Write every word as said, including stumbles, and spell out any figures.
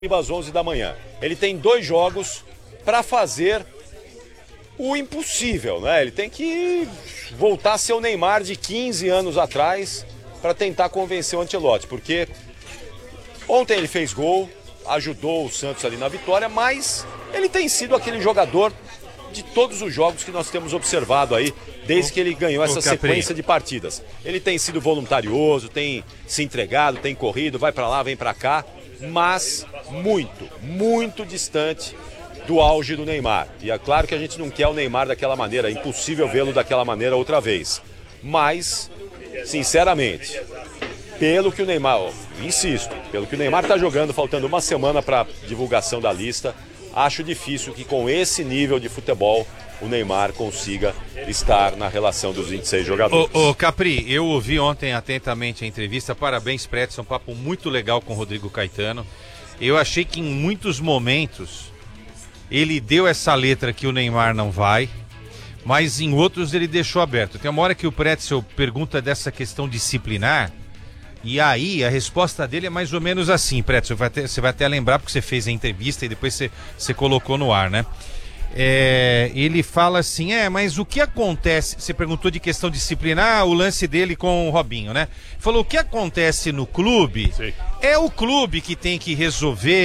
às onze da manhã. Ele tem dois jogos para fazer o impossível, né? Ele tem que voltar a ser o Neymar de quinze anos atrás para tentar convencer o Ancelotti, porque ontem ele fez gol, ajudou o Santos ali na vitória, mas ele tem sido aquele jogador de todos os jogos que nós temos observado aí, desde que ele ganhou essa sequência de partidas. Ele tem sido voluntarioso, tem se entregado, tem corrido, vai para lá, vem para cá, mas muito, muito distante do auge do Neymar. E é claro que a gente não quer o Neymar daquela maneira, é impossível vê-lo daquela maneira outra vez. Mas, sinceramente, pelo que o Neymar, insisto, pelo que o Neymar está jogando, faltando uma semana para divulgação da lista, acho difícil que com esse nível de futebol o Neymar consiga estar na relação dos vinte e seis jogadores. Ô, ô Capri, eu ouvi ontem atentamente a entrevista, parabéns Preto, é um papo muito legal com o Rodrigo Caetano. Eu achei que em muitos momentos ele deu essa letra que o Neymar não vai, mas em outros ele deixou aberto. Tem uma hora que o Pretzel pergunta dessa questão disciplinar, e aí a resposta dele é mais ou menos assim, Pretzel, vai até, você vai até lembrar porque você fez a entrevista e depois você, você colocou no ar, né? É, ele fala assim, é, mas o que acontece, você perguntou de questão disciplinar, o lance dele com o Robinho, né? Falou, o que acontece no clube, Sim. é o clube que tem que resolver.